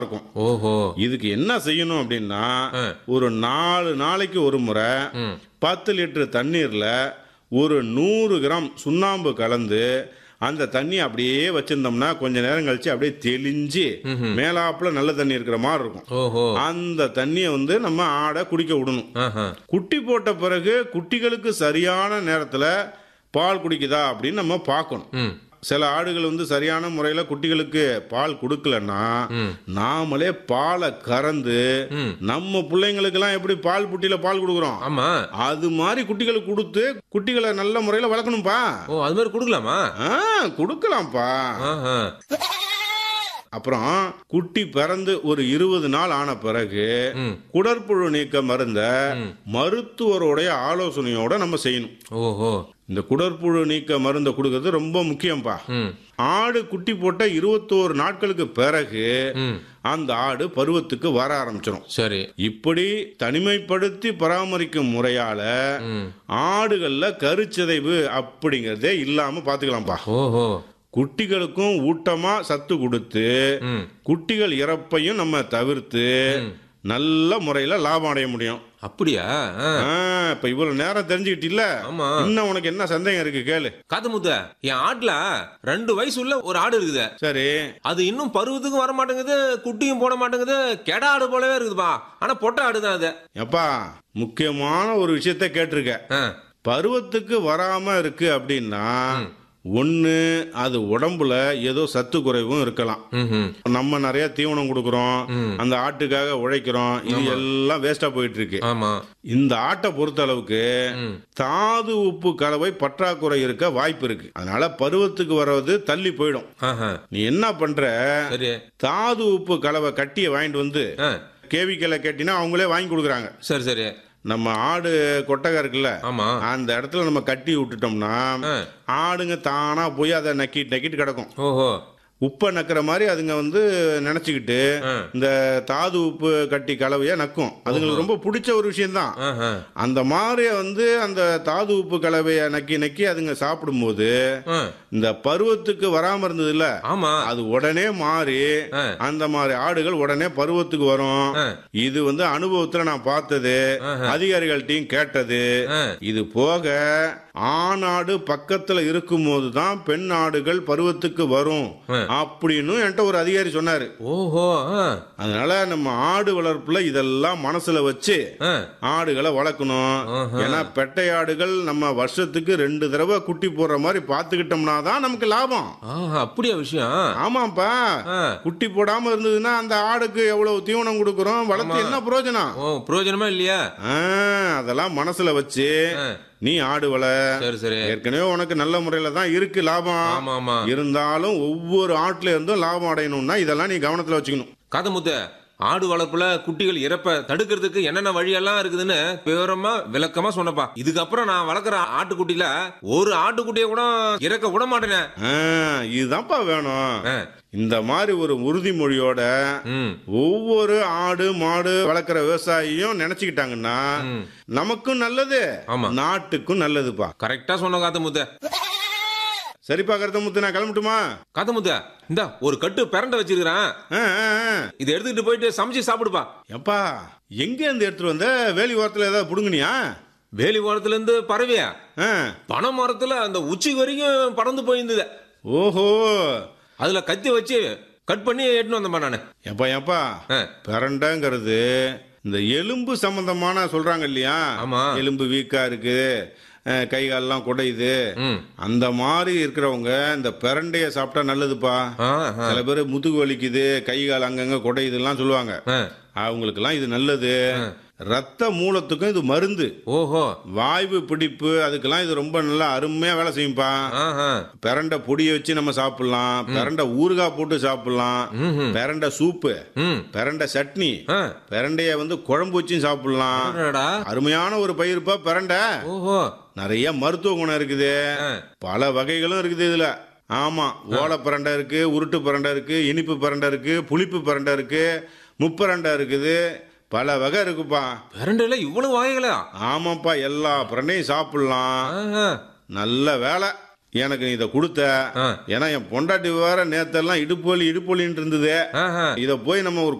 இருக்கும். ஓஹோ. இதுக்கு என்ன செய்யணும் அப்படின்னா, ஆ. ஒரு 4 நாளைக்கு ஒரு முறை ம். 10 லிட்டர் தண்ணீர்ல ஒரு 100 கிராம் சுண்ணாம்பு கலந்து அந்த தண்ணி அப்படியே வச்சிருந்தோம்னா கொஞ்ச நேரம் கழிச்சு அப்படியே தெளிஞ்சு மேலாப்புல நல்ல தண்ணி இருக்கிற மாதிரி இருக்கும். ஓஹோ. அந்த தண்ணியை வந்து நம்ம ஆடை குடிக்க விடணும். ஆஹா. குட்டி போட்ட பிறகு குட்டிகளுக்கு சரியான நேரத்துல பால் குடிக்குதா அப்படின்னு நம்ம பார்க்கணும். ம். சில ஆடுகள் வந்து சரியான முறையில் குட்டிகளுக்கு பால் கொடுக்கலன்னா நாமளே பாலை கறந்து நம்ம பிள்ளைங்களுக்கெல்லாம் எப்படி பால் புட்டியில பால் கொடுக்குறோம், ஆமா. அது மாதிரி குட்டிகளுக்கு கொடுத்து குட்டிகளை நல்ல முறையில் வளர்க்கணும்பா. ஓ, அது மாதிரி கொடுக்கலாமா? கொடுக்கலாம்ப்பா. ஆஹா. அப்புறம் குட்டி பிறந்து ஒரு 20 நாள் ஆன பிறகு குடற்புழு நீக்க மருந்த மருத்துவருடைய ஆலோசனையோட நம்ம செய்யணும். ஓஹோ. இந்த குடற்புழு நீக்க மருந்தை கொடுக்கறது ரொம்ப முக்கியம்பா. ஆடு குட்டி போட்ட 21 நாட்களுக்கு பிறகு அந்த ஆடு பருவத்துக்கு வர ஆரம்பிச்சிடும். சரி. இப்படி தனிமைப்படுத்தி பராமரிக்கும் முறையால ஆடுகள்ல கருச்சிதைவு அப்படிங்கறதே இல்லாம பாத்துக்கலாம்பா. ஓஹோ. குட்டிகளுக்கும் ஊட்டமா சத்து கொடுத்து குட்டிகள் இறப்பையும் நம்ம தவிர்த்து நல்ல முறையில லாபம் அடைய முடியும். அப்படியா? இப்ப இவ்வளவு நேரம் தெரிஞ்சுக்கிட்டில்ல, இன்னும் உனக்கு என்ன சந்தேகம் இருக்கு கேளு. காதுமுத்த, என் ஆட்டுல 2 வயசு உள்ள ஒரு ஆடு இருக்குது. சரி. அது இன்னும் பருவத்துக்கும் வர மாட்டேங்குது, குட்டியும் போட மாட்டேங்குது, கெட ஆடு போலவே இருக்குதுப்பா. ஆனா பொட்டை ஆடுதான் அது. எப்பா, முக்கியமான ஒரு விஷயத்த கேட்டிருக்க. பருவத்துக்கு வராம இருக்கு அப்படின்னா ஒண்ணு அது உடம்புல ஏதோ சத்து குறைவும் இருக்கலாம். நம்ம நிறைய தீவனம் கொடுக்கறோம், அந்த ஆட்டுக்காக உழைக்கிறோம், இது எல்லாம் வேஸ்டா போயிட்டு இருக்கு. இந்த ஆட்டை பொறுத்த அளவுக்கு தாது உப்பு கலவை பற்றாக்குறை இருக்க வாய்ப்பு இருக்கு. அதனால பருவத்துக்கு வர்றது தள்ளி போயிடும். நீ என்ன பண்ற, தாது உப்பு கலவை கட்டிய வாங்கிட்டு வந்து கேவிக்கல கேட்டினா அவங்களே வாங்கி கொடுக்குறாங்க. சரி சரி. நம்ம ஆடு கொட்டகை இருக்குல்ல, அந்த இடத்துல நம்ம கட்டி விட்டுட்டோம்னா ஆடுங்க தானா போய் அதை நக்கிட்டு கிடக்கும். ஓஹோ. உப்பை நக்கிற மாதிரி அதுங்க வந்து நினைச்சுக்கிட்டு இந்த தாது உப்பு கட்டி கலவையா நக்கும். அதுங்களுக்கு ரொம்ப பிடிச்ச ஒரு விஷயம்தான். அந்த மாதிரி வந்து அந்த தாது உப்பு கலவைய நக்கி அதுங்க சாப்பிடும் போது இந்த பருவத்துக்கு வராம இருந்தது இல்ல, அது உடனே மாறி அந்த மாதிரி ஆடுகள் உடனே பருவத்துக்கு வரும். இது வந்து அனுபவத்துல நான் பார்த்தது, அதிகாரிகள்ட்டையும் கேட்டது. இது போக ஆணாடு பக்கத்துல இருக்கும் போதுதான் பெண் ஆடுகள் பருவத்துக்கு வரும் அப்படின்னு என்கிட்ட ஒரு அதிகாரி சொன்னாரு. ஓஹோ. அதனால நம்ம ஆடு வளர்ப்புல இதெல்லாம் மனசுல வச்சு ஆடுகளை வளர்க்கணும். ஏன்னா பெட்டை ஆடுகள் நம்ம வருஷத்துக்கு 2 தடவை குட்டி போடுற மாதிரி பாத்துக்கிட்டோம்னா தான் நமக்கு லாபம். அப்படியா விஷயம்? ஆமாப்பா. குட்டி போடாம இருந்ததுன்னா அந்த ஆடுக்கு எவ்வளவு தீவனம் கொடுக்கறோம், வளர்த்து என்ன பிரயோஜனம்? பிரயோஜனமா இல்லையா? அதெல்லாம் மனசுல வச்சு நீ ஆடு வள. ஏற்கனவே உனக்கு நல்ல முறையில தான் இருக்கு லாபம். இருந்தாலும் ஒவ்வொரு ஆட்டுல இருந்தும் லாபம் அடையணும்னா இதெல்லாம் நீ கவனத்துல வச்சுக்கணும். காதமுத்து, ஆடு வளர்ப்புல குட்டிகள் இறப்ப தடுக்கிறதுக்கு என்னென்ன வழியெல்லாம் இருக்குதுன்னு விவரமா விளக்கமா சொன்னப்பா. இதுக்கப்புறம் நான் வளர்க்குற ஆட்டுக்குட்டியில ஒரு ஆட்டுக்குட்டிய கூட இறக்க விட மாட்டேனே. இதுதான்ப்பா வேணும். இந்த மாதிரி ஒரு உறுதிமொழியோட ஒவ்வொரு ஆடு மாடு வளர்க்குற விவசாயியும் நினைச்சுக்கிட்டாங்கன்னா நமக்கும் நல்லது, நாட்டுக்கும் நல்லதுப்பா. கரெக்டா சொன்ன காதமுத்து. சரிப்பா கருத்தமுத்து, நான் கிளம்பட்டுமா? காதமுத்து, இந்த ஒரு கட்டு பிரண்டை வச்சிருக்கிறேன், இதை எடுத்துக்கிட்டு போயிட்டு சமைச்சு சாப்பிடுப்பா. எப்பா, எங்க இருந்து எடுத்துட்டு வந்த? வேலி ஓரத்துல ஏதாவது புடுங்குனியா? வேலி ஓரத்துல இருந்து பறவையா? பனை மரத்துல அந்த உச்சி வரைக்கும் பறந்து போயிருந்தது. ஓஹோ. அதுல கத்தி வச்சு கட் பண்ணி எடுத்துட்டு வந்தேன் நானு. எப்பா பிரண்டைங்கிறது இந்த எலும்பு சம்பந்தமான சொல்றாங்க இல்லையா? எலும்பு வீக்கா இருக்கு, கை காலெல்லாம் குடையுது, அந்த மாதிரி இருக்கிறவங்க இந்த பிரண்டைய சாப்பிட்டா நல்லதுப்பா. சில பேர் முதுகு வலிக்குது, கை கால் அங்கங்க குடையுதுலாம் சொல்லுவாங்க. அவங்களுக்கெல்லாம் இது நல்லது. ரத்த மூலத்துக்கும் இது மருந்து. ஓஹோ. வாய்வு பிடிப்பு அதுக்கெல்லாம் இது ரொம்ப நல்லா அருமையா வேலை செய்யும்பா. பிரண்டை பொடியை வச்சு நம்ம சாப்பிடலாம், பிரண்டை ஊறுகாய் போட்டு சாப்பிடலாம், பிரண்டை சூப்பு, பிரண்டை சட்னி, பிரண்டைய வந்து குழம்பு வச்சும் சாப்பிடலாம். அருமையான ஒரு பயிருப்பா பிரண்டை. நிறைய மருத்துவ குணம் இருக்குது, பல வகைகளும் இருக்குது இதுல. ஆமா, ஓலை பிரண்டை இருக்கு, உருட்டு பிரண்டை இருக்கு, இனிப்பு பிரண்டை இருக்கு, புளிப்பு பிரண்டை இருக்கு, முப்பரண்டை இருக்குது, பல வகை இருக்குப்பா. பிரண்டையில இவ்வளவு வகைகளா? ஆமாப்பா, எல்லா பிரண்டையும் சாப்பிடலாம். நல்ல வேலை. எனக்கு இதை கொடுத்த. ஏன்னா என் பொண்டாட்டி வேற நேத்தெல்லாம் இடுப்பு வலின்னு இருந்தது. இதை போய் நம்ம ஒரு